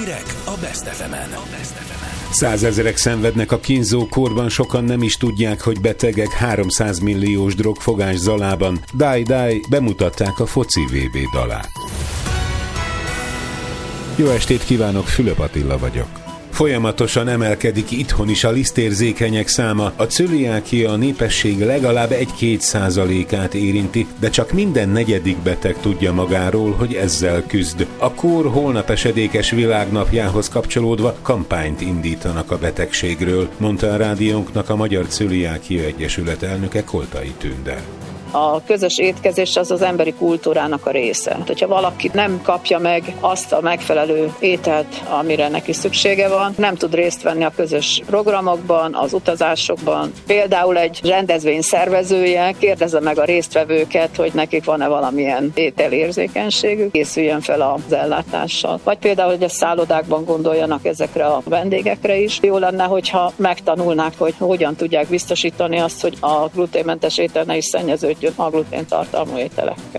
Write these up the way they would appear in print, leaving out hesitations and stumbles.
Hírek a Best FM-en. 100 000 szenvednek a kínzókórban, sokan nem is tudják, hogy betegek. 300 milliós drogfogás Zalában. Die bemutatták a foci VB dalát. Jó estét kívánok, Fülöp Attila vagyok. Folyamatosan emelkedik itthon is a lisztérzékenyek száma. A cöliákia a népesség legalább 1-2%-át érinti, de csak minden negyedik beteg tudja magáról, hogy ezzel küzd. A kór holnap esedékes világnapjához kapcsolódva kampányt indítanak a betegségről, mondta a rádiónknak a Magyar Cöliákia Egyesület elnöke, Koltai Tünde. A közös étkezés az emberi kultúrának a része. Hogyha valaki nem kapja meg azt a megfelelő ételt, amire neki szüksége van, nem tud részt venni a közös programokban, az utazásokban. Például egy rendezvény szervezője kérdezze meg a résztvevőket, hogy nekik van-e valamilyen ételérzékenységük, készüljön fel az ellátással. Vagy például, hogy a szállodákban gondoljanak ezekre a vendégekre is. Jó lenne, hogyha megtanulnák, hogy hogyan tudják biztosítani azt, hogy a gluténmentes étel ne is szennyeződjön a gluténtartalmú ételekkel.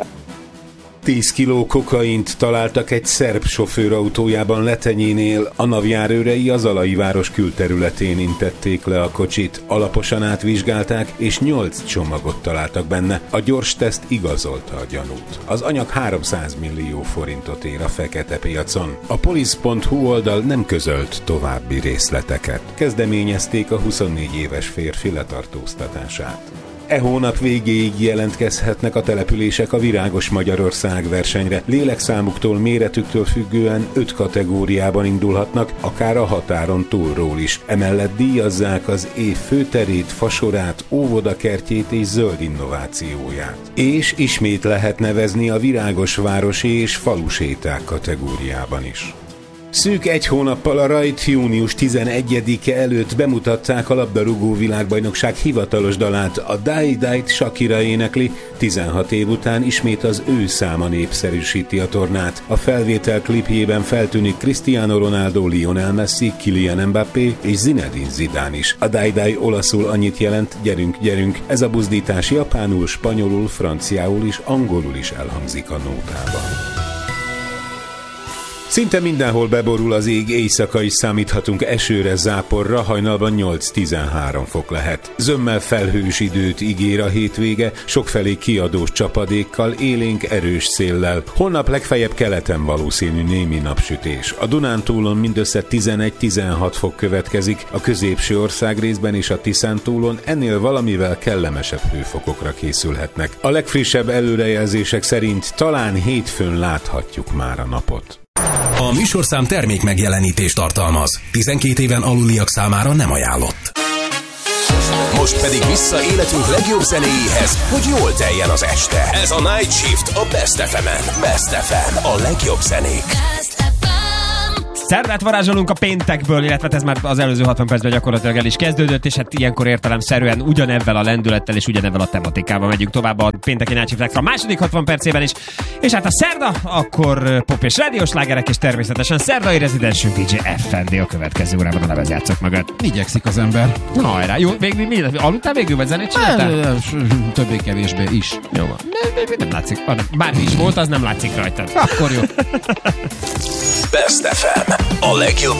10 kiló kokaint találtak egy szerb sofőr autójában Letenyénél. A NAV járőrei az Zalai város külterületén intették le a kocsit. Alaposan átvizsgálták, és 8 csomagot találtak benne. A gyors teszt igazolta a gyanút. Az anyag 300 millió forintot ér a fekete piacon. A police.hu oldal nem közölt további részleteket. Kezdeményezték a 24 éves férfi letartóztatását. E hónap végéig jelentkezhetnek a települések a Virágos Magyarország versenyre. Lélekszámuktól, méretüktől függően 5 kategóriában indulhatnak, akár a határon túlról is. Emellett díjazzák az év főterét, fasorát, óvodakertjét és zöld innovációját. És ismét lehet nevezni a virágosvárosi és faluséták kategóriában is. Szűk egy hónappal a rajt június 11-e előtt bemutatták a labdarúgó világbajnokság hivatalos dalát. A Die-Die-t Shakira énekli, 16 év után ismét az ő száma népszerűsíti a tornát. A felvétel klipjében feltűnik Cristiano Ronaldo, Lionel Messi, Kylian Mbappé és Zinedine Zidane is. A Die-Die olaszul annyit jelent, gyerünk. Ez a buzdítás japánul, spanyolul, franciául és angolul is elhangzik a nótában. Szinte mindenhol beborul az ég, éjszaka is számíthatunk esőre, záporra, hajnalban 8-13 fok lehet. Zömmel felhős időt ígér a hétvége, sokfelé kiadós csapadékkal, élénk erős széllel. Holnap legfeljebb keleten valószínű némi napsütés. A Dunántúlon mindössze 11-16 fok következik, a középső országrészben és a Tiszántúlon ennél valamivel kellemesebb hőfokokra készülhetnek. A legfrissebb előrejelzések szerint talán hétfőn láthatjuk már a napot. A műsorszám termék megjelenítést tartalmaz. 12 éven aluliak számára nem ajánlott. Most pedig vissza életünk legjobb zenéjéhez, hogy jól teljen az este. Ez a Night Shift a Best FM-en. Best FM, a legjobb zenék. Szerdát varázsolunk a péntekből, illetve ez már az előző 60 percben gyakorlatilag el is kezdődött, és hát ilyenkor értelemszerűen ugyanebben a lendülettel és ugyanebben a tematikával megyünk tovább a pénteki Night Shift Extra második 60 percében is. És hát a szerda, akkor pop és rádiós slágerek, és természetesen szerdai rezidensünk DJ FND a következő órában a lemezjátszók mögött. Igyekszik az ember. Na hajrá, jó, aludtál végül, vagy zenét csináltál? Többé-kevésbé is. Jó van. Nem látszik. Bármi is volt, az nem látszik rajtad. Akkor jó. Best FM, a legjobb